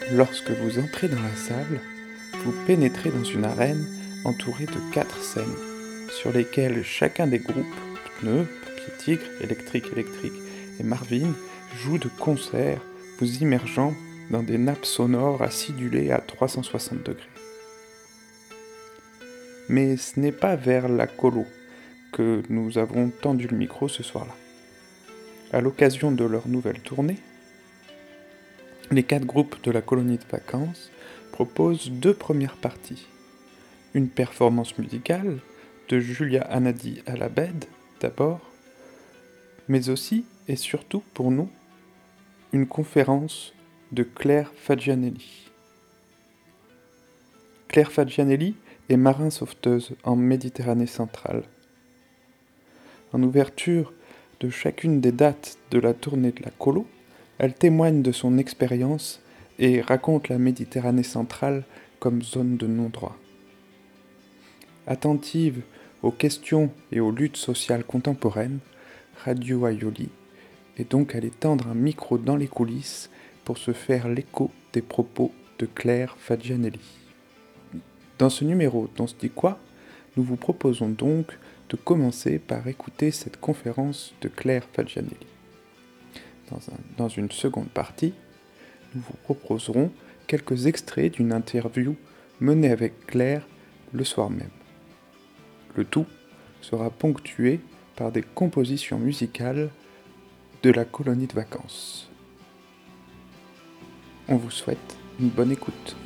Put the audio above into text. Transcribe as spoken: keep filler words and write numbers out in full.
Lorsque vous entrez dans la salle, vous pénétrez dans une arène entourée de quatre scènes, sur lesquelles chacun des groupes, Pneus, Papier Tigre, Électrique Électrique et Marvin, joue de concert, vous immergeant dans des nappes sonores acidulées à trois cent soixante degrés. Mais ce n'est pas vers la colo que nous avons tendu le micro ce soir-là. À l'occasion de leur nouvelle tournée, les quatre groupes de la colonie de vacances proposent deux premières parties. Une performance musicale de Julia Anadi à la bed, d'abord, mais aussi et surtout pour nous, une conférence de Claire Fagianelli. Claire Fagianelli est marin sauveteuse en Méditerranée centrale. En ouverture de chacune des dates de la tournée de la colo, elle témoigne de son expérience et raconte la Méditerranée centrale comme zone de non-droit. Attentive aux questions et aux luttes sociales contemporaines, Radio Aioli est donc allée tendre un micro dans les coulisses pour se faire l'écho des propos de Claire Fagianelli. Dans ce numéro d'On se dit quoi, nous vous proposons donc de commencer par écouter cette conférence de Claire Fagianelli. Dans, un, dans une seconde partie, nous vous proposerons quelques extraits d'une interview menée avec Claire le soir même. Le tout sera ponctué par des compositions musicales de la colonie de vacances. On vous souhaite une bonne écoute.